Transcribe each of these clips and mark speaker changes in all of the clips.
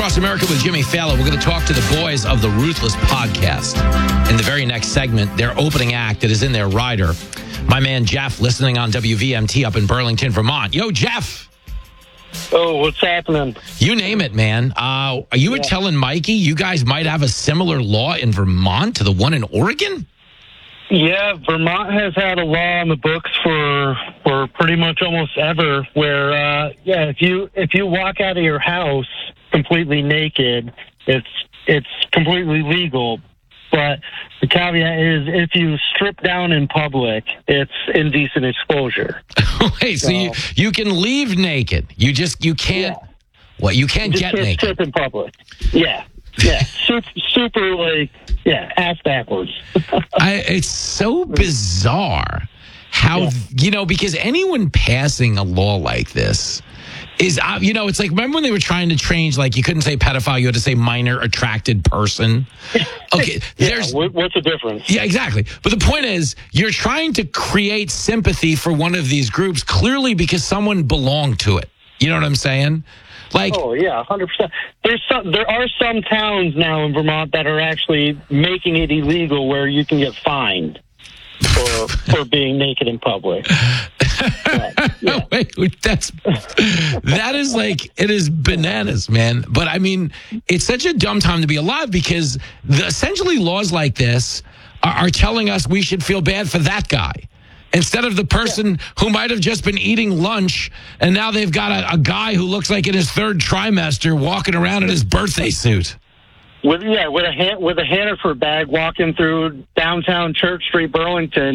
Speaker 1: Across America with Jimmy Fallon. We're going to talk to the boys of the Ruthless podcast. In the very next segment, their opening act that is in their rider. My man Jeff, listening on WVMT up in Burlington, Vermont. Yo, Jeff.
Speaker 2: Oh, what's happening?
Speaker 1: You name it, man. You were telling Mikey you guys might have a similar law in Vermont to the one in Oregon?
Speaker 2: Yeah, Vermont has had a law on the books for pretty much almost ever where, if you walk out of your house completely naked, it's completely legal. But the caveat is if you strip down in public, it's indecent exposure.
Speaker 1: Wait, so you can leave naked. You can't. Yeah. What? You can't get naked.
Speaker 2: Strip in public. Yeah. Yeah. super ass backwards.
Speaker 1: It's so bizarre how, because anyone passing a law like this is, it's like, remember when they were trying to change, like, you couldn't say pedophile, you had to say minor attracted person? Okay.
Speaker 2: What's the difference?
Speaker 1: Yeah, exactly. But the point is, you're trying to create sympathy for one of these groups, clearly because someone belonged to it. You know what I'm saying? Like,
Speaker 2: oh, yeah, 100%. There are some towns now in Vermont that are actually making it illegal where you can get fined for being naked in public.
Speaker 1: Yeah. Wait, that is like, it is bananas, man. But I mean, it's such a dumb time to be alive because essentially laws like this are telling us we should feel bad for that guy. Instead of the person who might have just been eating lunch and now they've got a guy who looks like in his third trimester walking around in his birthday suit.
Speaker 2: With a Hannaford bag walking through downtown Church Street, Burlington,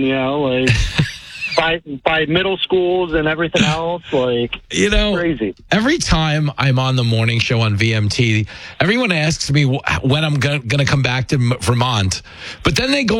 Speaker 2: by middle schools and everything else, crazy.
Speaker 1: Every time I'm on the morning show on VMT, everyone asks me when I'm going to come back to Vermont, but then they go